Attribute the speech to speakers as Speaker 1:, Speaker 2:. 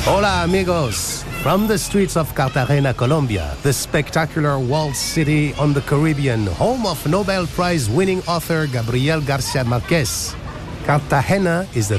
Speaker 1: Hola, amigos. From the streets of Cartagena, Colombia, the spectacular walled city on the Caribbean, home of Nobel Prize-winning author Gabriel Garcia Marquez, Cartagena is the